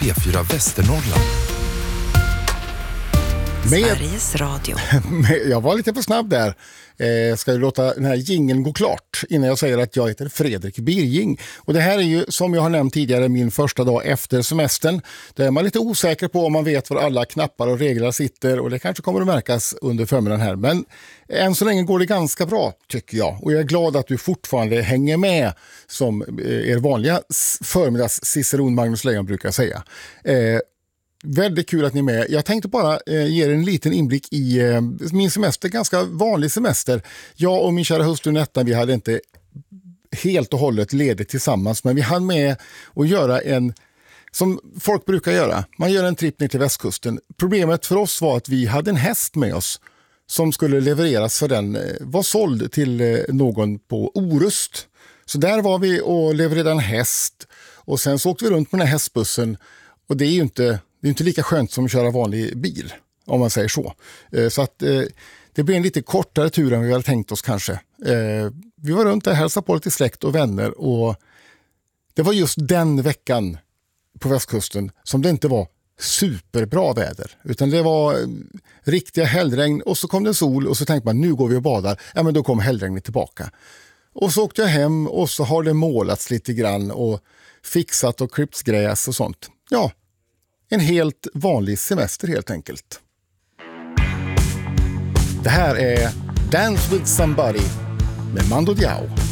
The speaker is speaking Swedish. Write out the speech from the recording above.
P4 Västernorrland. Sveriges Radio. Jag var lite för snabb där. Ska jag låta den här jingeln gå klart innan jag säger att jag heter Fredrik Birging. Och det här är ju, som jag har nämnt tidigare, min första dag efter semestern. Där är man lite osäker på om man vet var alla knappar och regler sitter, och det kanske kommer att märkas under förmiddagen här. Men än så länge går det ganska bra, tycker jag. Och jag är glad att du fortfarande hänger med, som er vanliga förmiddags ciceron Magnus Leijon brukar säga. Väldigt kul att ni är med. Jag tänkte bara ge er en liten inblick i min semester, ganska vanlig semester. Jag och min kära hustru Netta, vi hade inte helt och hållet ledigt tillsammans, men vi hann med att göra en, som folk brukar göra, man gör en tripp ner till västkusten. Problemet för oss var att vi hade en häst med oss som skulle levereras, för den var såld till någon på Orust. Så där var vi och levererade en häst, och sen så åkte vi runt med den här hästbussen, och det är ju inte lika skönt som att köra vanlig bil, om man säger så. Så att det blir en lite kortare tur än vi hade tänkt oss kanske. Vi var runt där, hälsade på lite släkt och vänner, och det var just den veckan på västkusten som det inte var superbra väder, utan det var riktiga hällregn, och så kom det sol, och så tänkte man nu går vi och badar. Ja, men då kom hällregnet tillbaka. Och så åkte jag hem, och så har det målats lite grann och fixat och klippts gräs och sånt. Ja, en helt vanlig semester helt enkelt. Det här är Dance with Somebody med Mando Diao.